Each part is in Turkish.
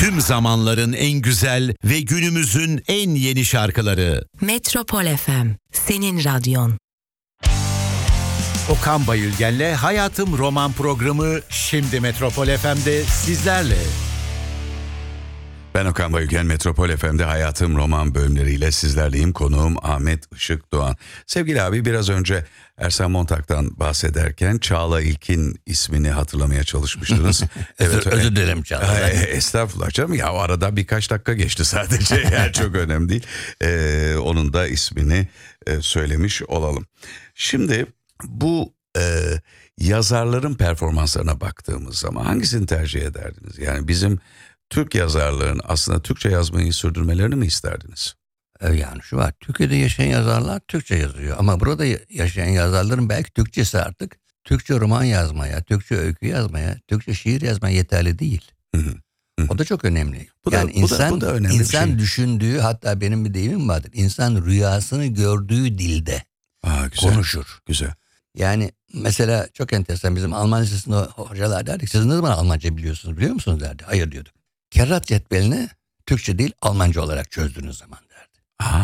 Tüm zamanların en güzel ve günümüzün en yeni şarkıları. Metropol FM, senin radyon. Okan Bayülgen'le Hayatım Roman programı şimdi Metropol FM'de sizlerle. Ben Okan Bayülgen, Metropol FM'de Hayatım Roman bölümleriyle sizlerleyim. Konuğum Ahmet Işık Doğan. Sevgili abi, biraz önce Ersan Montak'tan bahsederken Çağla İlkin ismini hatırlamaya çalışmıştınız. Evet, özür dilerim Çağla. Estağfurullah canım, ya o arada birkaç dakika geçti sadece. Yani çok önemli değil. Onun da ismini söylemiş olalım. Şimdi bu yazarların performanslarına baktığımız zaman hangisini tercih ederdiniz? Yani bizim Türk yazarların aslında Türkçe yazmayı sürdürmelerini mi isterdiniz? Yani şu var, Türkiye'de yaşayan yazarlar Türkçe yazıyor. Ama burada yaşayan yazarların belki Türkçesi artık Türkçe roman yazmaya, Türkçe öykü yazmaya, Türkçe şiir yazmaya yeterli değil. O da çok önemli. Bu da önemli insan bir şey. düşündüğü, hatta benim bir deyimim vardır. İnsan rüyasını gördüğü dilde Güzel, konuşur. Güzel. Yani mesela çok enteresan, bizim Alman lisesinde hocalar derdik, siz ne zaman Almanca biliyorsunuz, biliyor musunuz derdi. Hayır diyorduk. Kerrat cetvelini Türkçe değil Almanca olarak çözdüğünüz zaman derdi.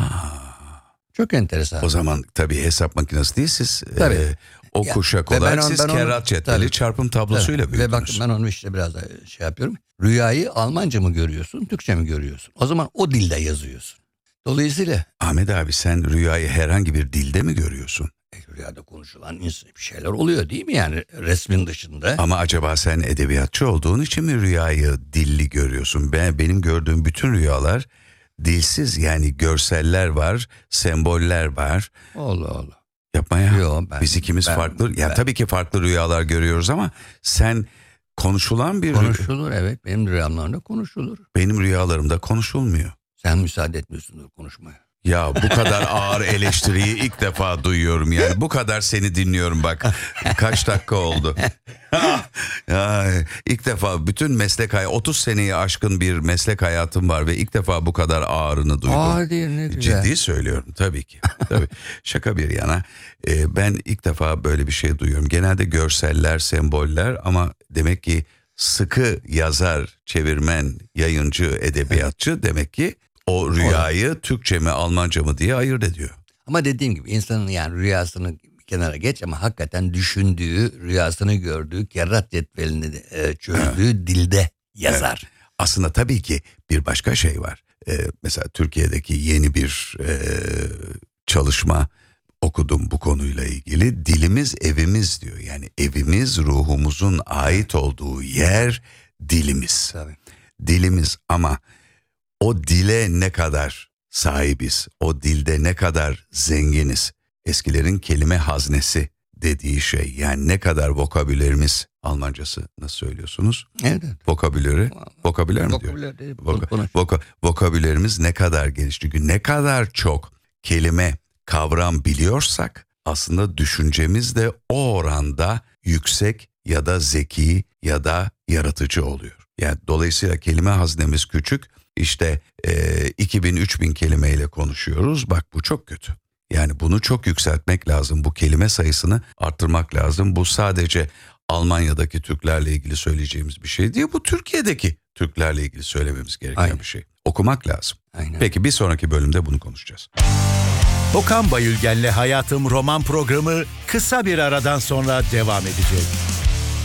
Çok enteresan. O zaman tabii hesap makinesi değil, siz o kuşak ve olarak ben siz onu- kerrat cetveli tabii. çarpım tablosuyla Ve bak, büyüdünüz. ben onu işte biraz da şey yapıyorum. Rüyayı Almanca mı görüyorsun, Türkçe mi görüyorsun? O zaman o dilde yazıyorsun. Dolayısıyla Ahmet abi, sen rüyayı herhangi bir dilde mi görüyorsun? rüyada konuşulan bir şeyler oluyor değil mi, yani resmin dışında? Ama acaba sen edebiyatçı olduğun için mi rüyayı dilli görüyorsun? Benim gördüğüm bütün rüyalar dilsiz, yani görseller var, semboller var. Allah Allah. Yapma ya. Yo, Biz ikimiz farklı. Ya tabii ki farklı rüyalar görüyoruz ama sen konuşulan bir... Konuşulur, evet, benim rüyamlarımda konuşulur. Benim rüyalarımda konuşulmuyor. Sen müsaade etmiyorsundur konuşmaya. Ya bu kadar ağır eleştiriyi ilk defa duyuyorum yani. Bu kadar seni dinliyorum bak. Kaç dakika oldu. Ya, ilk defa bütün 30 seneyi aşkın bir meslek hayatım var ve ilk defa bu kadar ağırını duydum. Ağır değil, ne güzel. Ciddi söylüyorum tabii ki. Tabii. Şaka bir yana. Ben ilk defa böyle bir şey duyuyorum. Genelde görseller, semboller ama demek ki sıkı yazar, çevirmen, yayıncı, edebiyatçı demek ki o rüyayı Türkçe mi Almanca mı diye ayırt ediyor. Ama dediğim gibi insanın yani rüyasını bir kenara geç ama hakikaten düşündüğü, rüyasını gördüğü, kerrat cetvelini çözdüğü dilde yazar. Evet. Aslında tabii ki bir başka şey var. Mesela Türkiye'deki yeni bir çalışma okudum bu konuyla ilgili. Dilimiz evimiz diyor. Yani evimiz, ruhumuzun ait olduğu yer dilimiz. Tabii. Dilimiz, ama o dile ne kadar sahibiz, o dilde ne kadar zenginiz, eskilerin kelime haznesi dediği şey, yani ne kadar vokabülerimiz, Almancası nasıl söylüyorsunuz? Evet. Vokabüler mi diyor? Vokabüler değil, Vokabülerimiz ne kadar geniş, çünkü ne kadar çok kelime, kavram biliyorsak aslında düşüncemiz de o oranda yüksek ya da zeki ya da yaratıcı oluyor. Yani dolayısıyla kelime haznemiz küçük. İşte 2000-3000 kelimeyle konuşuyoruz. Bak, bu çok kötü. Yani bunu çok yükseltmek lazım. Bu kelime sayısını arttırmak lazım. Bu sadece Almanya'daki Türklerle ilgili söyleyeceğimiz bir şey değil. Bu Türkiye'deki Türklerle ilgili söylememiz gereken Aynen. bir şey. Okumak lazım. Aynen. Peki, bir sonraki bölümde bunu konuşacağız. Okan Bayülgen'le Hayatım Roman programı kısa bir aradan sonra devam edecek.